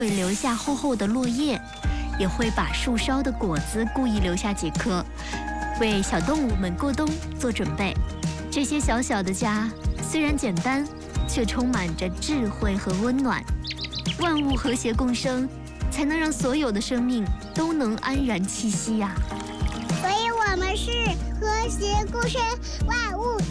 会留下厚厚的落叶，也会把树梢的果子故意留下几颗，为小动物们过冬做准备。这些小小的家虽然简单，却充满着智慧和温暖。万物和谐共生，才能让所有的生命都能安然栖息呀。 所以我们是和谐共生，万物